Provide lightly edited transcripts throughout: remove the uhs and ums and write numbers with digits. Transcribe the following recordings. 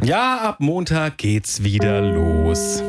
Ja, ab Montag geht's wieder los.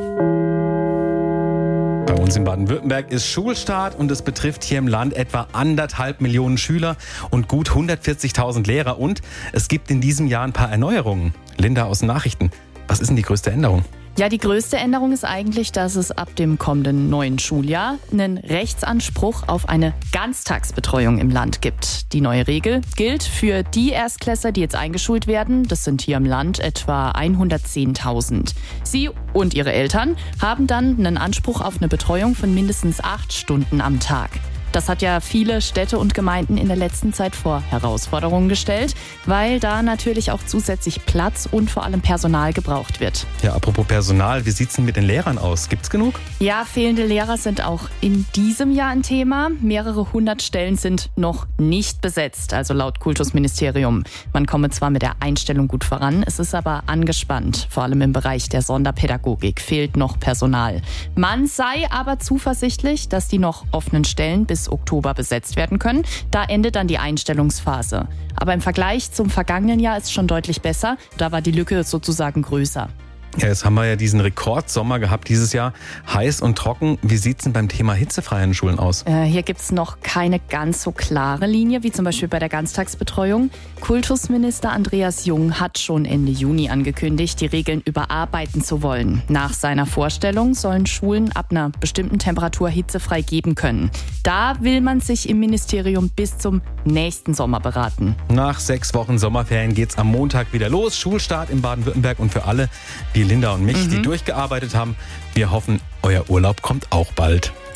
Bei uns in Baden-Württemberg ist Schulstart und es betrifft hier im Land etwa 1,5 Millionen Schüler und gut 140.000 Lehrer. Und es gibt in diesem Jahr ein paar Erneuerungen. Linda aus den Nachrichten. Was ist denn die größte Änderung? Ja, die größte Änderung ist eigentlich, dass es ab dem kommenden neuen Schuljahr einen Rechtsanspruch auf eine Ganztagsbetreuung im Land gibt. Die neue Regel gilt für die Erstklässler, die jetzt eingeschult werden. Das sind hier im Land etwa 110.000. Sie und ihre Eltern haben dann einen Anspruch auf eine Betreuung von mindestens 8 Stunden am Tag. Das hat ja viele Städte und Gemeinden in der letzten Zeit vor Herausforderungen gestellt, weil da natürlich auch zusätzlich Platz und vor allem Personal gebraucht wird. Ja, apropos Personal, wie sieht's denn mit den Lehrern aus? Gibt's genug? Ja, fehlende Lehrer sind auch in diesem Jahr ein Thema. Mehrere hundert Stellen sind noch nicht besetzt, also laut Kultusministerium. Man komme zwar mit der Einstellung gut voran, es ist aber angespannt. Vor allem im Bereich der Sonderpädagogik fehlt noch Personal. Man sei aber zuversichtlich, dass die noch offenen Stellen bis Oktober besetzt werden können. Da endet dann die Einstellungsphase. Aber im Vergleich zum vergangenen Jahr ist es schon deutlich besser. Da war die Lücke sozusagen größer. Ja, jetzt haben wir ja diesen Rekordsommer gehabt dieses Jahr. Heiß und trocken. Wie sieht's denn beim Thema hitzefrei in Schulen aus? Hier gibt's noch keine ganz so klare Linie, wie zum Beispiel bei der Ganztagsbetreuung. Kultusminister Andreas Jung hat schon Ende Juni angekündigt, die Regeln überarbeiten zu wollen. Nach seiner Vorstellung sollen Schulen ab einer bestimmten Temperatur hitzefrei geben können. Da will man sich im Ministerium bis zum nächsten Sommer beraten. Nach 6 Wochen Sommerferien geht's am Montag wieder los. Schulstart in Baden-Württemberg und für alle wie Linda und mich, die durchgearbeitet haben. Wir hoffen, euer Urlaub kommt auch bald.